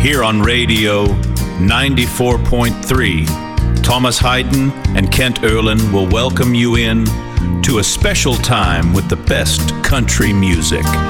Here on Radio 94.3, Thomas Hayden and Kent Erlin will welcome you in to a special time with the best country music.